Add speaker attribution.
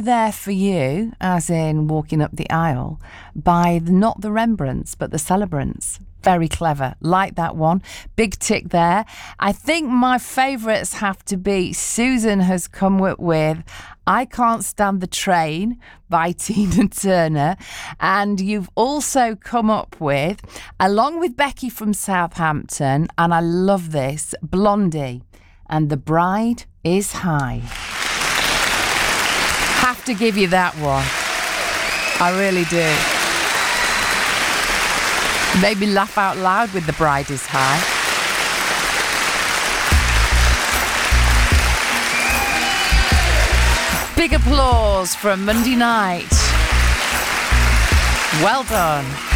Speaker 1: There For You, as in Walking Up the Aisle, by not the Rembrandts, but the Celebrants. Very clever. Like that one. Big tick there. I think my favourites have to be Susan has come up with I Can't Stand the Train by Tina Turner. And you've also come up with, along with Becky from Southampton, and I love this, Blondie and The Bride Is High. Have to give you that one. I really do. Made me laugh out loud with The Bride Is High. Big applause from Monday night. Well done.